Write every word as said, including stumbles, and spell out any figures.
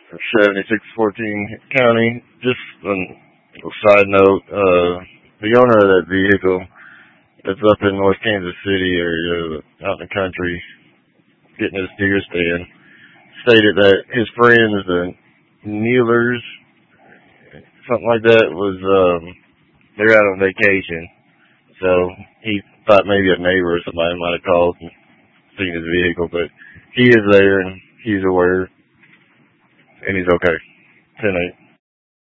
seventy-six fourteen County. Just a side note, uh, the owner of that vehicle that's up in North Kansas City area, out in the country, getting his deer stand, stated that his friends, the Nealers, something like that, was, um, they're out on vacation. So he thought maybe a neighbor or somebody might have called and seen his vehicle, but he is there and he's aware and he's okay. ten eight.